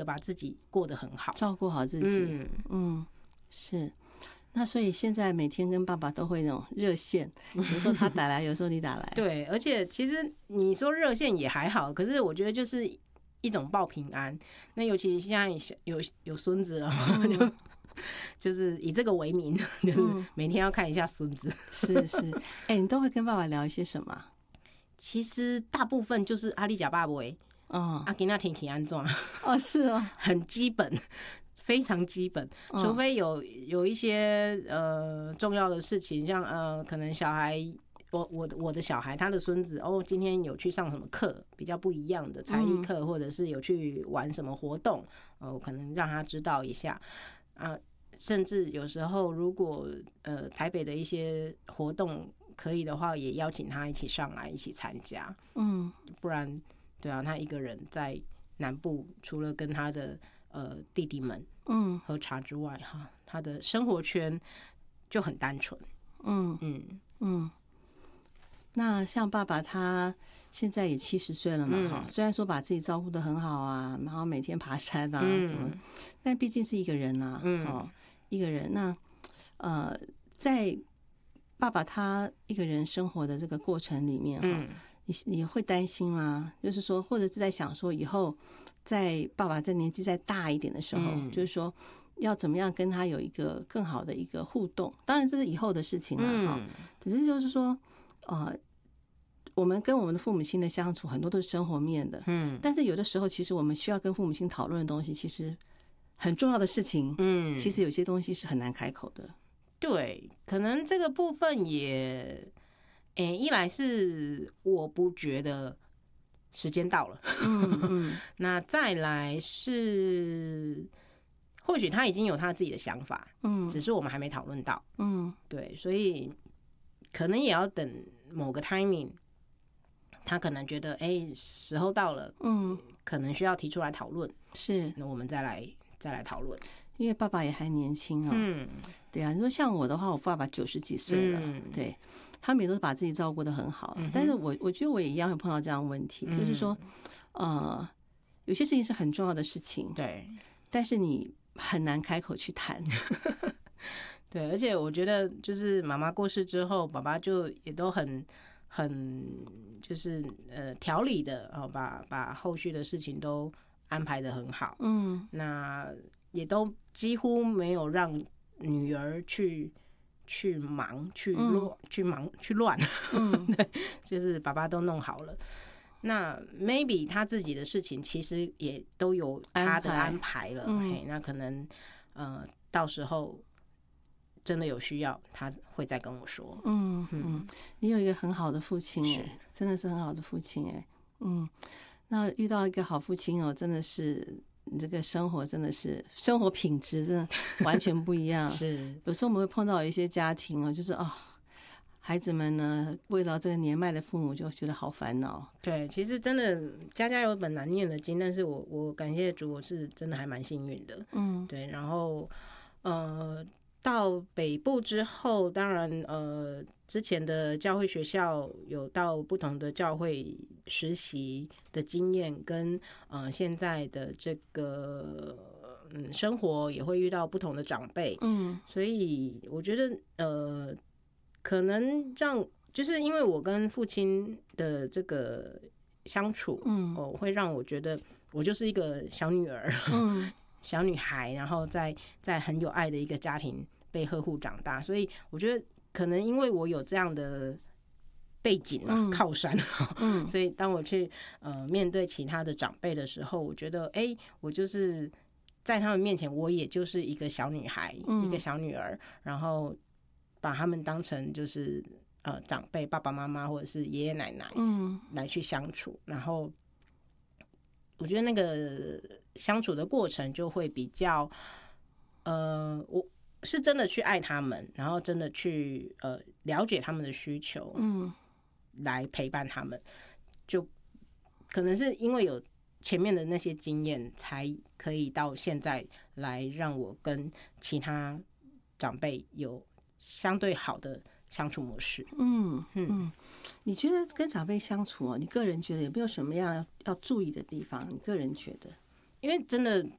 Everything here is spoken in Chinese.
把自己过得很好， 照顾好自己。是。那所以现在每天跟爸爸都会那种热线，有时候他打来，有时候你打来。 对，而且其实你说热线也还好，可是我觉得就是一种报平安。那尤其现在有孙子了，就是以这个为名，就是每天要看一下孙子。 是是，你都会跟爸爸聊一些什么？ 其实大部分就是阿里假爸爸喂，阿吉那天气安怎？ 是哦， 很基本。非常基本，除非有一些重要的事情，像可能小孩，我的小孩他的孙子今天有去上什么课，比较不一样的才艺课，或者是有去玩什么活动，可能让他知道一下甚至有时候如果台北的一些活动可以的话，也邀请他一起上来一起参加，不然对啊，他一个人在南部，除了跟他的弟弟们喝茶之外他的生活圈就很单纯。 那像爸爸他现在也70岁了嘛，虽然说把自己照顾得很好啊，然后每天爬山啊怎么，但毕竟是一个人啊，一个人。那在爸爸他一个人生活的这个过程里面你会担心吗？就是说，或者是在想说，以后在爸爸在年纪再大一点的时候，就是说要怎么样跟他有一个更好的一个互动。当然这是以后的事情了只是就是说我们跟我们的父母亲的相处很多都是生活面的，但是有的时候其实我们需要跟父母亲讨论的东西，其实很重要的事情，其实有些东西是很难开口的。 对，可能这个部分也一来是我不觉得时间到了，那再来是或许他已经有他自己的想法，只是我们还没讨论到，对，所以可能也要等某个 timing， 他可能觉得时候到了，可能需要提出来讨论， 是， 那我们再来讨论。 因为爸爸也还年轻对啊，你说像我的话，我爸爸90几岁了，对，他们也都把自己照顾得很好，但是我觉得我也一样会碰到这样的问题，就是说有些事情是很重要的事情， 对， 但是你很难开口去谈。 对，而且我觉得就是妈妈过世之后，爸爸就也都很就是条理的把后续的事情都安排得很好，那也都几乎没有让女儿去忙去乱，对，就是爸爸都弄好了。那 maybe 他自己的事情其实也都有他的安排了，那可能到时候真的有需要，他会再跟我说。你有一个很好的父亲真的是很好的父亲那遇到一个好父亲真的是你这个生活真的是生活品质真的完全不一样。 是， 有时候我们会碰到一些家庭就是孩子们呢为了这个年迈的父母就觉得好烦恼。 对，其实真的家家有本难念的经，但是我感谢主，我是真的还蛮幸运的。对，然后到北部之后，当然之前的教会学校有到不同的教会实习的经验，跟现在的这个生活也会遇到不同的长辈，所以我觉得可能就是因为我跟父亲的这个相处，会让我觉得我就是一个小女儿，小女孩，然后在很有爱的一个家庭被呵护长大，所以我觉得可能因为我有这样的背景靠山，所以当我去面对其他的长辈的时候，我觉得我就是在他们面前，我也就是一个小女孩，一个小女儿，然后把他们当成就是长辈，爸爸妈妈或者是爷爷奶奶来去相处，然后我觉得那个相处的过程就会比较我是真的去爱他们，然后真的去了解他们的需求，来陪伴他们，就可能是因为有前面的那些经验，才可以到现在来让我跟其他长辈有相对好的相处模式。 你觉得跟长辈相处你个人觉得有没有什么样要注意的地方？你个人觉得？ 因为真的